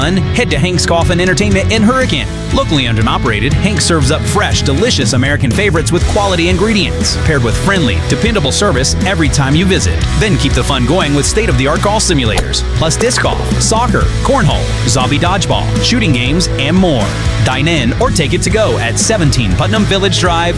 fun, head to Hank's Golf and Entertainment in Hurricane. Locally owned and operated, Hank serves up fresh, delicious American favorites with quality ingredients, paired with friendly, dependable service every time you visit. Then keep the fun going with state-of-the-art golf simulators, plus disc golf, soccer, cornhole, zombie dodgeball, shooting games, and more. Dine in or take it to go at 17 Putnam Village Drive,